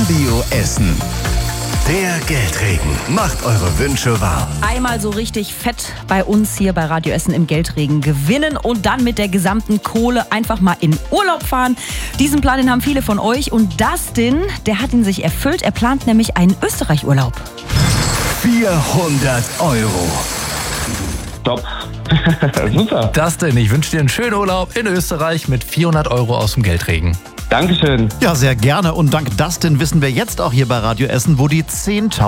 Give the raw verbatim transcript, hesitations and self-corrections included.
Radio Essen. Der Geldregen macht eure Wünsche wahr. Einmal so richtig fett bei uns hier bei Radio Essen im Geldregen gewinnen und dann mit der gesamten Kohle einfach mal in Urlaub fahren. Diesen Plan, den haben viele von euch und Dustin, der hat ihn sich erfüllt. Er plant nämlich einen Österreich-Urlaub. vierhundert Euro. Top. Super. Dustin, ich wünsche dir einen schönen Urlaub in Österreich mit vierhundert Euro aus dem Geldregen. Dankeschön. Ja, sehr gerne. Und dank Dustin wissen wir jetzt auch hier bei Radio Essen, wo die zehntausend